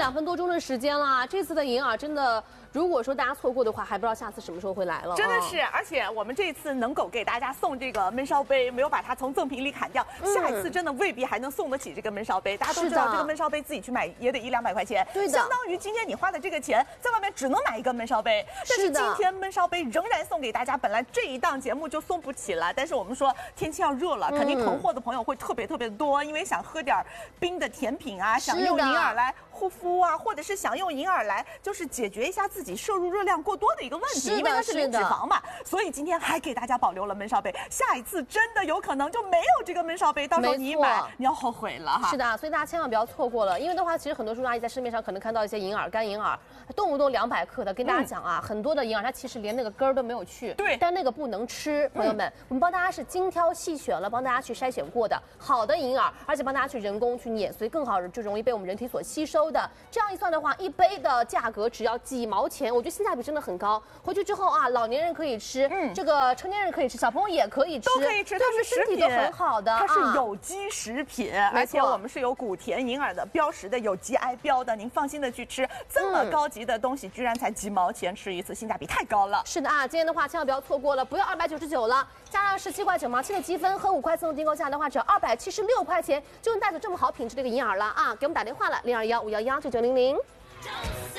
2分多钟的时间了，这次的银耳真的。 如果说大家错过的话，还不知道下次什么时候会来了。 真的是，而且我们这一次能够给大家送这个焖烧杯，没有把它从赠品里砍掉，下一次真的未必还能送得起这个焖烧杯。大家都知道，这个焖烧杯自己去买也得100-200块钱， 对的， 相当于今天你花的这个钱，在外面只能买一个焖烧杯。但是今天焖烧杯仍然送给大家，本来这一档节目就送不起了，但是我们说天气要热了，肯定囤货的朋友会特别多，因为想喝点冰的甜品啊，想用银耳来护肤啊，或者是想用银耳来就是解决一下自己摄入热量过多的一个问题，因为它是零脂肪嘛，所以今天还给大家保留了焖烧杯，下一次真的有可能就没有这个焖烧杯，到时候你一买你要后悔了哈。 是的，所以大家千万不要错过了，因为的话，其实很多叔叔阿姨在市面上可能看到一些银耳、干银耳，动不动200克的，跟大家讲啊，很多的银耳它其实连那个根儿都没有去， 对， 但那个不能吃，朋友们，我们帮大家是精挑细选了，帮大家去筛选过的好的银耳，而且帮大家去人工去碾，所以更好就容易被我们人体所吸收的。这样一算的话，一杯的价格只要几毛钱，我觉得性价比真的很高。回去之后啊，老年人可以吃，这个成年人可以吃，小朋友也可以吃， 都可以吃， 对身体都很好的。 它是有机食品，而且我们是有谷田银耳的标识的，有 GI 标的，您放心的去吃。这么高级的东西，居然才几毛钱吃一次，性价比太高了。 是的啊，今天的话千万不要错过了，不要299了，加上17块9毛7的积分和5块4的订购价的话，只要276块钱就能带走这么好品质的一个银耳了啊！给我们打电话了，0215119900。